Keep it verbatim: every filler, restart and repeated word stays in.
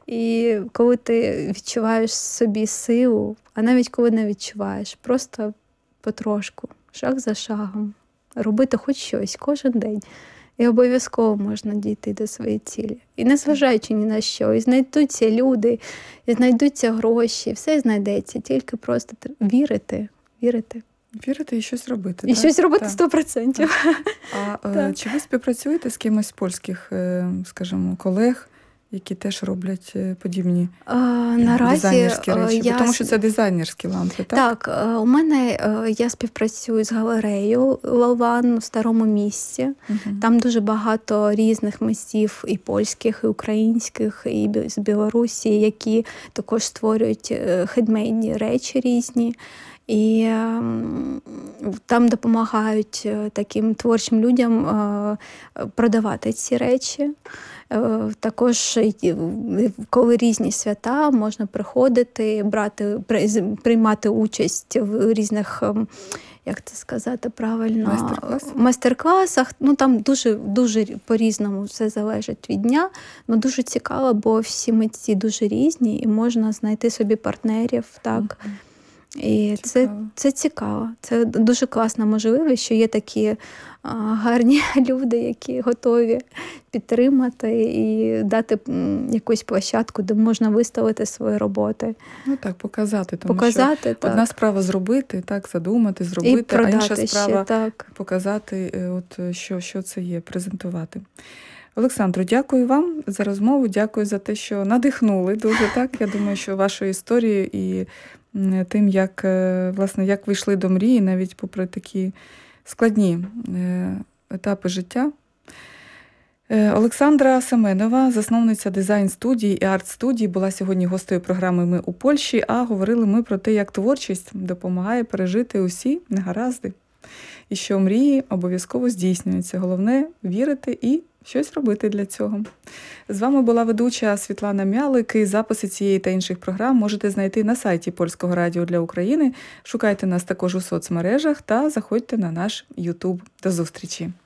І коли ти відчуваєш собі силу, а навіть коли не відчуваєш, просто потрошку, шаг за шагом, робити хоч щось кожен день. І обов'язково можна дійти до своєї цілі. І незважаючи ні на що, і знайдуться люди, і знайдуться гроші, все знайдеться, тільки просто вірити, вірити. Вірити і щось робити. І так? щось робити сто процентів. А так. Чи ви співпрацюєте з кимось з польських, скажімо, колег, які теж роблять подібні а, наразі, дизайнерські речі? Я... Бо тому що це дизайнерські лампи, так? Так, у мене, я співпрацюю з галереєю Лалван у Старому Місті. Угу. Там дуже багато різних митців, і польських, і українських, і з Білорусі, які також створюють хендмейдні речі різні. І е, там допомагають таким творчим людям е, продавати ці речі. Е, також, коли різні свята, можна приходити, брати, приймати участь в різних, як це сказати правильно, майстер-класах. майстер-класах. Ну, там дуже, дуже по-різному все залежить від дня. Ну, дуже цікаво, бо всі митці дуже різні, і можна знайти собі партнерів, так. Mm-hmm. І це, це цікаво. Це дуже класна можливість, що є такі а, гарні люди, які готові підтримати і дати якусь площадку, де можна виставити свої роботи. Ну так, показати. Тому показати, що так. Одна справа зробити, так, задумати, зробити, а інша справа ще, так. показати, от, що, що це є, презентувати. Олександро, дякую вам за розмову, дякую за те, що надихнули дуже, так. Я думаю, що вашою історією і тим, як, власне, як ви йшли до мрії, навіть попри такі складні етапи життя. Олександра Семенова, засновниця дизайн-студії і арт-студії, була сьогодні гостею програми «Ми у Польщі», а говорили ми про те, як творчість допомагає пережити усі негаразди. І що мрії обов'язково здійснюються. Головне – вірити і щось робити для цього. З вами була ведуча Світлана Мялик. І записи цієї та інших програм можете знайти на сайті Польського радіо для України. Шукайте нас також у соцмережах та заходьте на наш YouTube. До зустрічі!